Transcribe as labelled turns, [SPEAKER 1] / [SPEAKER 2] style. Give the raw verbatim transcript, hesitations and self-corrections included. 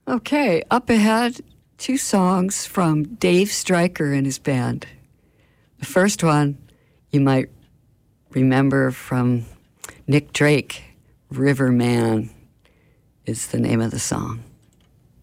[SPEAKER 1] Okay, up ahead, two songs from Dave Stryker and his band. The first one you might remember from Nick Drake, Riverman is the name of the song.